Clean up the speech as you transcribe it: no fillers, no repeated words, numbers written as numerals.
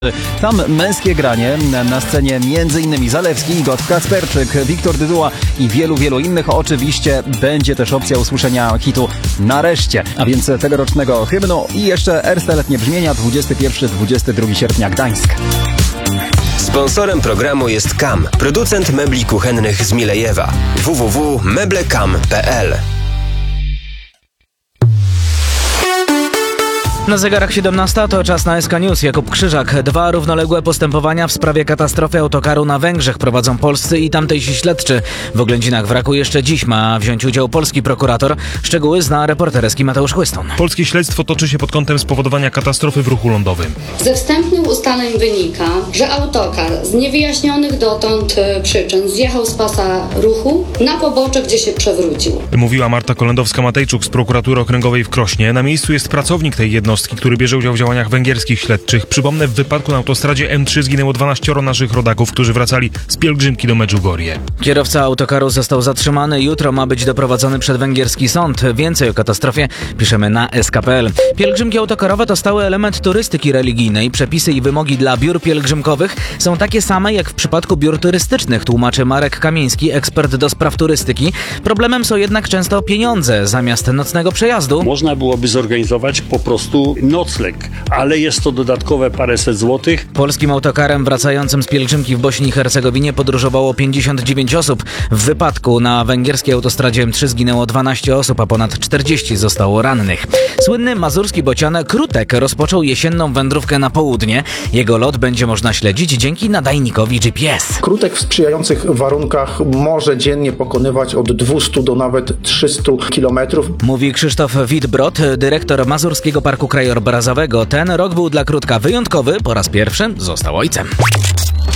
Tam męskie granie, na scenie m.in. Zalewski, Igor Kacperczyk, Wiktor Dyduła i wielu innych. Oczywiście będzie też opcja usłyszenia hitu Nareszcie, a więc tegorocznego hymnu i jeszcze erste-letnie brzmienia 21-22 sierpnia Gdańsk. Sponsorem programu jest KAM, producent mebli kuchennych z Milejewa. www.meblekam.pl. Na zegarach 17 to czas na SK News. Jakub Krzyżak. 2 równoległe postępowania w sprawie katastrofy autokaru na Węgrzech prowadzą polscy i tamtejsi śledczy. W oględzinach wraku jeszcze dziś ma wziąć udział polski prokurator. Szczegóły zna reporterski Mateusz Chłyston. Polskie śledztwo toczy się pod kątem spowodowania katastrofy w ruchu lądowym. Ze wstępnych ustaleń wynika, że autokar z niewyjaśnionych dotąd przyczyn zjechał z pasa ruchu na pobocze, gdzie się przewrócił. Mówiła Marta Kolendowska-Matejczuk z prokuratury okręgowej w Krośnie. Na miejscu jest pracownik tej jednostki, który bierze udział w działaniach węgierskich śledczych. Przypomnę, w wypadku na autostradzie M3 zginęło 12 naszych rodaków, którzy wracali z pielgrzymki do Medjugorje. Kierowca autokaru został zatrzymany. Jutro ma być doprowadzony przed węgierski sąd. Więcej o katastrofie piszemy na sk.pl. Pielgrzymki autokarowe to stały element turystyki religijnej. Przepisy i wymogi dla biur pielgrzymkowych są takie same jak w przypadku biur turystycznych, tłumaczy Marek Kamieński, ekspert do spraw turystyki. Problemem są jednak często pieniądze. Zamiast nocnego przejazdu można byłoby zorganizować po prostu nocleg, ale jest to dodatkowe paręset złotych. Polskim autokarem wracającym z pielgrzymki w Bośni i Hercegowinie podróżowało 59 osób. W wypadku na węgierskiej autostradzie M3 zginęło 12 osób, a ponad 40 zostało rannych. Słynny mazurski bocian Krutek rozpoczął jesienną wędrówkę na południe. Jego lot będzie można śledzić dzięki nadajnikowi GPS. Krutek w sprzyjających warunkach może dziennie pokonywać od 200 do nawet 300 kilometrów. Mówi Krzysztof Witbrod, dyrektor Mazurskiego Parku Krajobrazowego. Ten rok był dla Krutka wyjątkowy. Po raz pierwszy został ojcem.